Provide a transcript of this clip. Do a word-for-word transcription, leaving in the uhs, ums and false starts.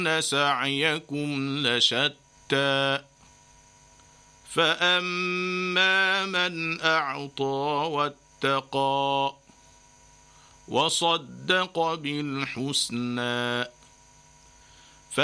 سعيكم لشتى فأما من أعطى واتقى وصدق بالحسنى